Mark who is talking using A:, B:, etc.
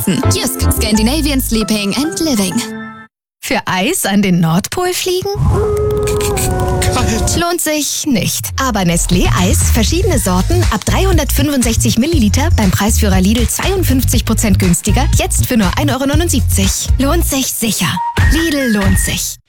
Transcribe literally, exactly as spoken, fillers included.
A: Jysk, Scandinavian Sleeping and Living.
B: Für Eis an den Nordpol fliegen?
C: Kalt.
B: Lohnt sich nicht. Aber Nestlé Eis, verschiedene Sorten, ab dreihundertfünfundsechzig Milliliter, beim Preisführer Lidl zweiundfünfzig Prozent günstiger, jetzt für nur ein Euro neunundsiebzig. Lohnt sich sicher. Lidl lohnt sich.